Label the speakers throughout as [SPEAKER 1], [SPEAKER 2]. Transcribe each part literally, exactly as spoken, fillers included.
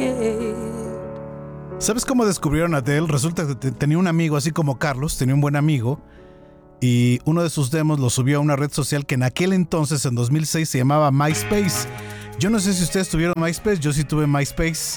[SPEAKER 1] ¿Sabes cómo descubrieron a Adele? Resulta que tenía un amigo, así como Carlos, tenía un buen amigo, y uno de sus demos lo subió a una red social que en aquel entonces, en dos mil seis, se llamaba MySpace. Yo no sé si ustedes tuvieron MySpace, yo sí tuve MySpace.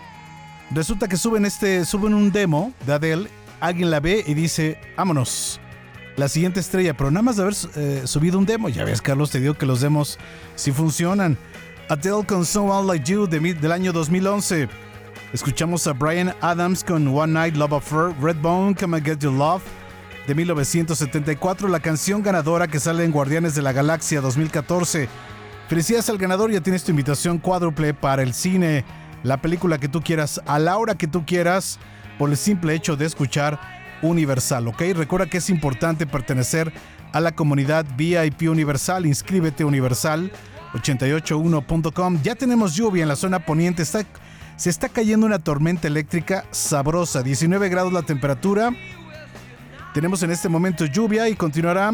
[SPEAKER 1] Resulta que suben, este, suben un demo de Adele, alguien la ve y dice, vámonos, la siguiente estrella, pero nada más de haber eh, subido un demo. Ya ves, Carlos, te digo que los demos sí funcionan. Adele con Someone Like You de, del año dos mil once. Escuchamos a Bryan Adams con One Night Love Affair. Redbone, Come and Get Your Love de mil novecientos setenta y cuatro, la canción ganadora que sale en Guardianes de la Galaxia dos mil catorce. Felicidades al ganador, ya tienes tu invitación cuádruple para el cine, la película que tú quieras, a la hora que tú quieras, por el simple hecho de escuchar Universal, ¿ok? Recuerda que es importante pertenecer a la comunidad V I P Universal. Inscríbete a universal ochenta y ocho uno punto com. Ya tenemos lluvia en la zona poniente, está... Se está cayendo una tormenta eléctrica sabrosa, diecinueve grados la temperatura. Tenemos en este momento lluvia y continuará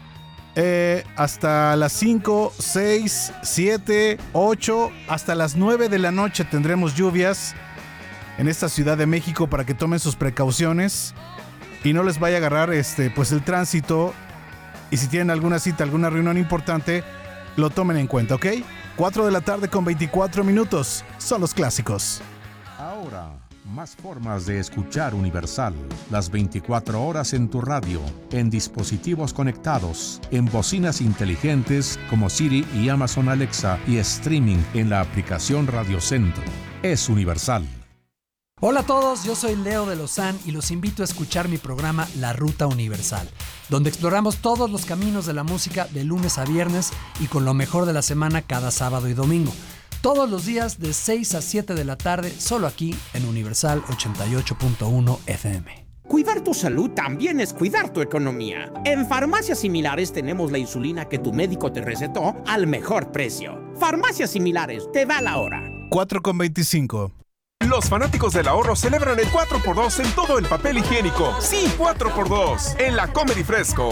[SPEAKER 1] eh, hasta las cinco, seis, siete, ocho, hasta las nueve de la noche tendremos lluvias en esta Ciudad de México para que tomen sus precauciones y no les vaya a agarrar este, pues el tránsito. Y si tienen alguna cita, alguna reunión importante, lo tomen en cuenta, ¿ok? cuatro de la tarde con veinticuatro minutos. Son los clásicos.
[SPEAKER 2] Ahora, más formas de escuchar Universal. Las veinticuatro horas en tu radio, en dispositivos conectados, en bocinas inteligentes como Siri y Amazon Alexa y streaming en la aplicación Radio Centro. Es Universal.
[SPEAKER 3] Hola a todos, yo soy Leo de Lozán y los invito a escuchar mi programa La Ruta Universal, donde exploramos todos los caminos de la música de lunes a viernes y con lo mejor de la semana cada sábado y domingo. Todos los días de seis a siete de la tarde, solo aquí en Universal ochenta y ocho punto uno F M.
[SPEAKER 4] Cuidar tu salud también es cuidar tu economía. En Farmacias Similares tenemos la insulina que tu médico te recetó al mejor precio. Farmacias Similares, te da la hora.
[SPEAKER 1] cuatro con veinticinco.
[SPEAKER 5] Los fanáticos del ahorro celebran el cuatro por dos en todo el papel higiénico. Sí, cuatro por dos en la Comedy Fresco.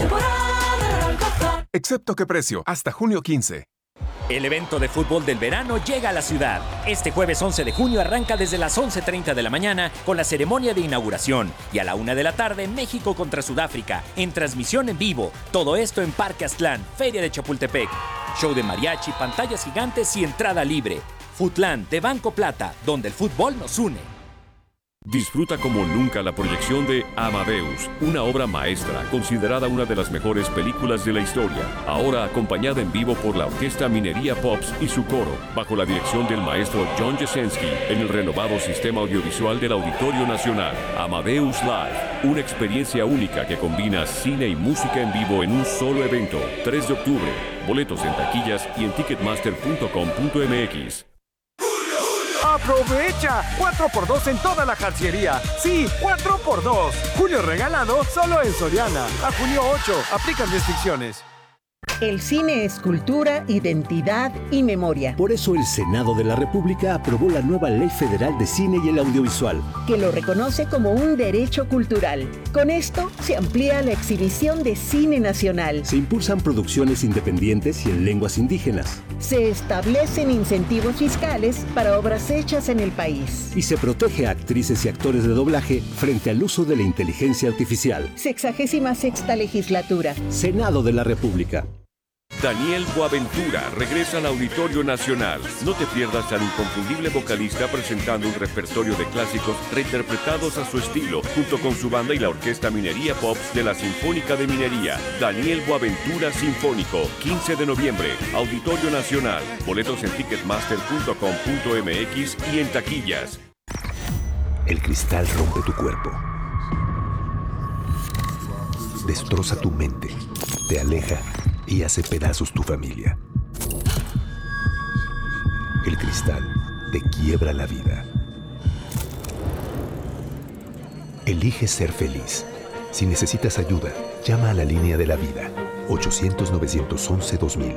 [SPEAKER 5] Excepto qué precio, hasta junio quince.
[SPEAKER 6] El evento de fútbol del verano llega a la ciudad. Este jueves once de junio arranca desde las once treinta de la mañana con la ceremonia de inauguración. Y a la una de la tarde, México contra Sudáfrica, en transmisión en vivo. Todo esto en Parque Aztlán, Feria de Chapultepec. Show de mariachi, pantallas gigantes y entrada libre. Footland de Banco Plata, donde el fútbol nos une.
[SPEAKER 7] Disfruta como nunca la proyección de Amadeus, una obra maestra considerada una de las mejores películas de la historia, ahora acompañada en vivo por la Orquesta Minería Pops y su coro, bajo la dirección del maestro John Jasenski, en el renovado sistema audiovisual del Auditorio Nacional. Amadeus Live, una experiencia única que combina cine y música en vivo en un solo evento. tres de octubre, boletos en taquillas y en ticketmaster punto com punto m x.
[SPEAKER 8] ¡Aprovecha! cuatro por dos en toda la jarciería. Sí, cuatro por dos. Julio regalado solo en Soriana. A junio ocho. Aplican restricciones.
[SPEAKER 9] El cine es cultura, identidad y memoria.
[SPEAKER 10] Por eso el Senado de la República aprobó la nueva Ley Federal de Cine y el Audiovisual,
[SPEAKER 9] que lo reconoce como un derecho cultural. Con esto se amplía la exhibición de cine nacional.
[SPEAKER 10] Se impulsan producciones independientes y en lenguas indígenas.
[SPEAKER 9] Se establecen incentivos fiscales para obras hechas en el país.
[SPEAKER 10] Y se protege a actrices y actores de doblaje frente al uso de la inteligencia artificial.
[SPEAKER 9] Sexagésima sexta legislatura.
[SPEAKER 10] Senado de la República.
[SPEAKER 7] Daniel Boaventura regresa al Auditorio Nacional. No te pierdas al inconfundible vocalista presentando un repertorio de clásicos reinterpretados a su estilo, junto con su banda y la Orquesta Minería Pops de la Sinfónica de Minería. Daniel Boaventura Sinfónico, quince de noviembre, Auditorio Nacional. Boletos en ticketmaster punto com punto m x y en taquillas.
[SPEAKER 11] El cristal rompe tu cuerpo, destroza tu mente, te aleja y hace pedazos tu familia. El cristal te quiebra la vida. Elige ser feliz. Si necesitas ayuda, llama a la línea de la vida. ochocientos, novecientos once, dos mil.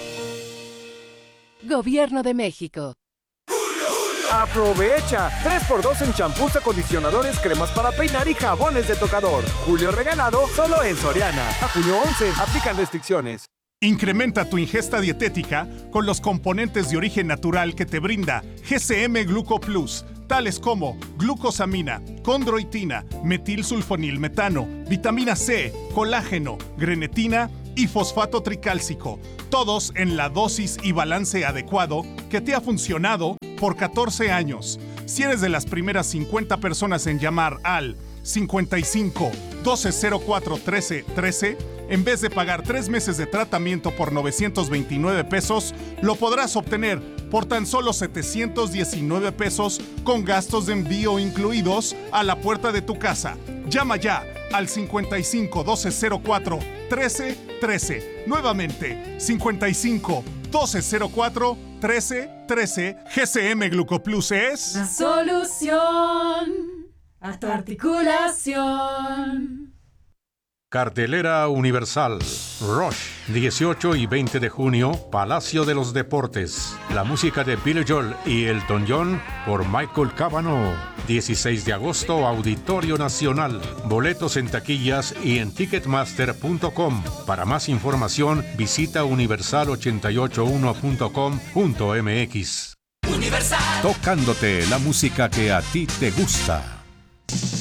[SPEAKER 12] Gobierno de México.
[SPEAKER 8] ¡Aprovecha! tres por dos en champús, acondicionadores, cremas para peinar y jabones de tocador. Julio regalado solo en Soriana. A junio once, aplican restricciones.
[SPEAKER 12] Incrementa tu ingesta dietética con los componentes de origen natural que te brinda G C M Gluco Plus, tales como glucosamina, condroitina, metilsulfonilmetano, vitamina C, colágeno, grenetina y fosfato tricálcico, todos en la dosis y balance adecuado que te ha funcionado por catorce años. Si eres de las primeras cincuenta personas en llamar al cincuenta y cinco, doce cero cuatro, trece, trece, en vez de pagar tres meses de tratamiento por novecientos veintinueve pesos, lo podrás obtener por tan solo setecientos diecinueve pesos con gastos de envío incluidos a la puerta de tu casa. Llama ya al cincuenta y cinco, doce cero cuatro, trece, trece. Nuevamente, cincuenta y cinco, doce cero cuatro, trece, trece. G C M Glucoplus es
[SPEAKER 13] la solución a tu articulación.
[SPEAKER 2] Cartelera Universal. Rush, dieciocho y veinte de junio, Palacio de los Deportes. La música de Billy Joel y Elton John por Michael Cavanaugh. dieciséis de agosto, Auditorio Nacional. Boletos en taquillas y en ticketmaster punto com. Para más información, visita universal ochenta y ocho uno punto com punto m x.
[SPEAKER 14] Universal.
[SPEAKER 2] Tocándote la música que a ti te gusta.